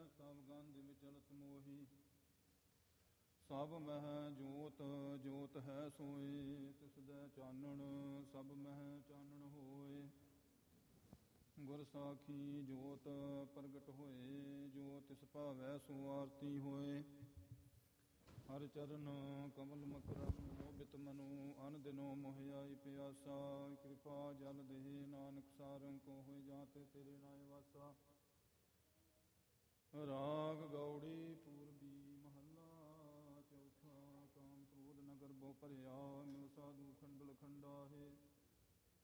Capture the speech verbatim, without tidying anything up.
ਸਭ ਗੰਧ ਵਿਚਲਤ ਮੋਹੀ। ਸਭ ਮਹਿ ਜੋਤ ਜੋਤ ਹੈ ਸੋਏ, ਤਿਸ ਦੈ ਚਾਨਣ ਸਭ ਮਹਿ ਚਾਨਣ ਹੋਏ। ਗੁਰ ਸਾਖੀ ਜੋਤ ਪ੍ਰਗਟ ਹੋਏ, ਜੋ ਤਿਸ ਭਾਵੈ ਸੋ ਆਰਤੀ ਹੋਏ। ਹਰ ਚਰਨ ਕਮਲ ਮਕਰਮ ਮੋਹਿਤ ਮਨੋ, ਅਨ ਦਿਨੋ ਮੋਹ ਆਈ ਪਿਆਸਾ। ਕਿਰਪਾ ਜਲ ਦੇ ਨਾਨਕ ਸਾਰੰਗ ਕੋ ਹੋਇ, ਜਾਂ ਤੇ ਤੇਰੇ ਨਾਇ ਵਾਸਾ। ਰਾਗ ਗੌੜੀ ਪੂਰਬੀ ਮਹੱਲਾ ਚੌਥਾ। ਕਾਮ ਕ੍ਰੋਧ ਨਗਰ ਬਹੁ ਭਰਿਆ, ਮਿਲ ਸਾਧੂ ਖੰਡਲ ਖੰਡਾ ਹੈ।